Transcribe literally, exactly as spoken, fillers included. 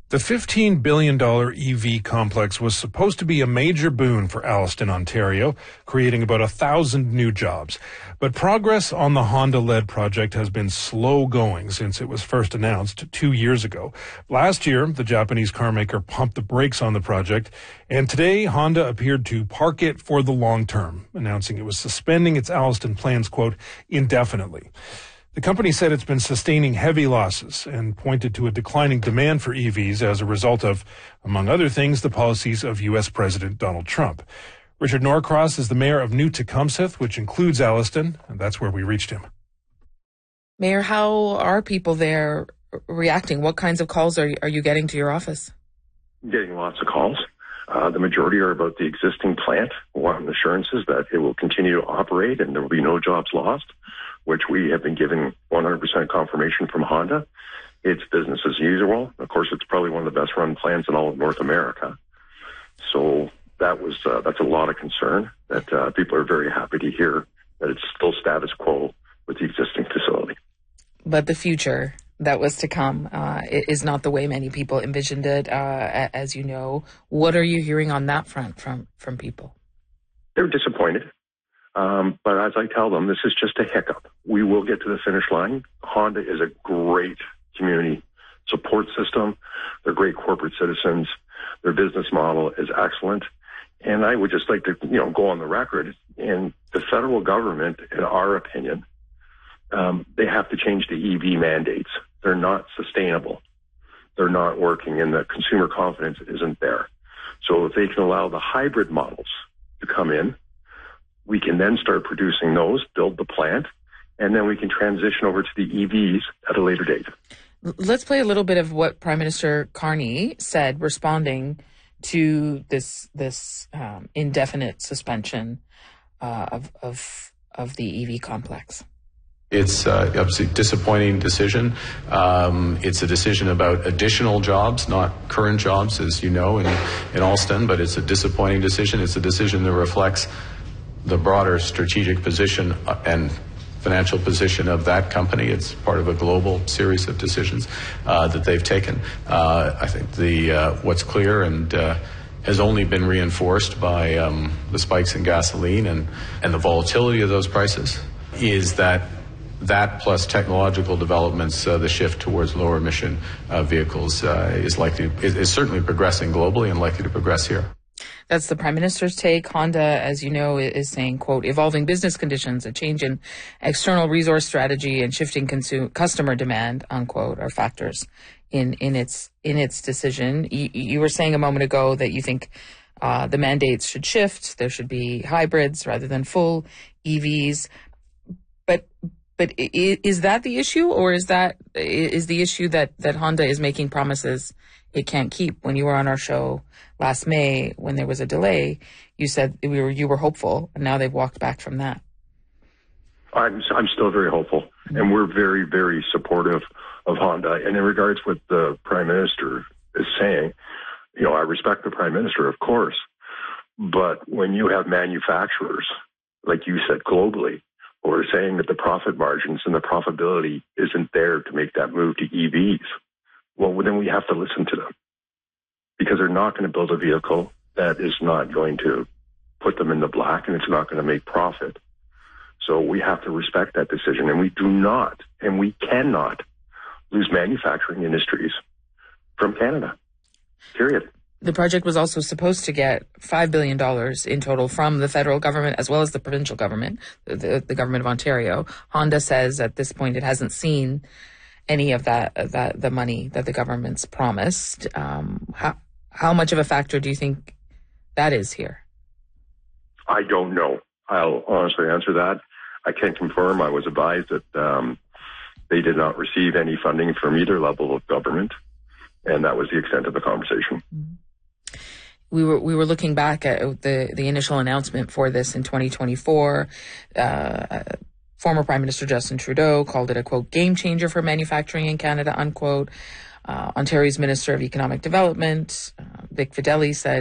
The fifteen billion dollars E V complex was supposed to be a major boon for Alliston, Ontario, creating about a thousand new jobs. But progress on the Honda-led project has been slow going since it was first announced two years ago. Last year, the Japanese carmaker pumped the brakes on the project, and today Honda appeared to park it for the long term, announcing it was suspending its Alliston plans, quote, indefinitely. The company said it's been sustaining heavy losses and pointed to a declining demand for E Vs as a result of, among other things, the policies of U S President Donald Trump. Richard Norcross is the mayor of New Tecumseth, which includes Alliston, and that's where we reached him. Mayor, how are people there reacting? What kinds of calls are you, are you getting to your office? Getting lots of calls. Uh, the majority are about the existing plant, wanting assurances that it will continue to operate and there will be no jobs lost, which we have been given one hundred percent confirmation from Honda. It's business as usual. Of course, it's probably one of the best run plants in all of North America. So that was uh, that's a lot of concern that uh, people are very happy to hear that it's still status quo with the existing facility. But the future that was to come uh, is not the way many people envisioned it, uh, as you know. What are you hearing on that front from, from people? They're disappointed. Um, but as I tell them, this is just a hiccup. We will get to the finish line. Honda is a great community support system. They're great corporate citizens. Their business model is excellent. And I would just like to, you know, go on the record. In the federal government, in our opinion, um, they have to change the E V mandates. They're not sustainable. They're not working, and the consumer confidence isn't there. So if they can allow the hybrid models to come in, we can then start producing those, build the plant, and then we can transition over to the E Vs at a later date. Let's play a little bit of what Prime Minister Carney said responding to this this um, indefinite suspension uh, of, of of the E V complex. It's uh, obviously a disappointing decision. Um, it's a decision about additional jobs, not current jobs, as you know, in, in Alliston, but it's a disappointing decision. It's a decision that reflects the broader strategic position and financial position of that company. It's part of a global series of decisions uh, that they've taken. Uh, I think the uh, what's clear and uh, has only been reinforced by um, the spikes in gasoline and, and the volatility of those prices is that that plus technological developments, uh, the shift towards lower emission uh, vehicles uh, is likely is, is certainly progressing globally and likely to progress here. That's the Prime Minister's take. Honda, as you know, is saying, quote, evolving business conditions, a change in external resource strategy and shifting consumer, customer demand, unquote, are factors in, in its in its decision. You, you were saying a moment ago that you think uh, the mandates should shift. There should be hybrids rather than full E Vs. But but is that the issue, or is that is the issue that, that Honda is making promises it can't keep? When you were on our show last May, when there was a delay, you said we were you were hopeful, and now they've walked back from that. I'm I'm still very hopeful, mm-hmm. and we're very, very supportive of Honda. And in regards to what the Prime Minister is saying, you know, I respect the Prime Minister, of course, but when you have manufacturers, like you said, globally, who are saying that the profit margins and the profitability isn't there to make that move to E Vs, well, then we have to listen to them, because they're not going to build a vehicle that is not going to put them in the black and it's not going to make profit. So we have to respect that decision, and we do not, and we cannot lose manufacturing industries from Canada, period. The project was also supposed to get five billion dollars in total from the federal government as well as the provincial government, the, the government of Ontario. Honda says at this point it hasn't seen any of that, that the money that the government's promised. Um, how, how much of a factor do you think that is here? I don't know. I'll honestly answer that. I can't confirm. I was advised that um, they did not receive any funding from either level of government, and that was the extent of the conversation. Mm-hmm. We were we were looking back at the, the initial announcement for this in twenty twenty-four. Uh, former Prime Minister Justin Trudeau called it a, quote, game changer for manufacturing in Canada, unquote. Uh, Ontario's Minister of Economic Development, uh, Vic Fedeli, said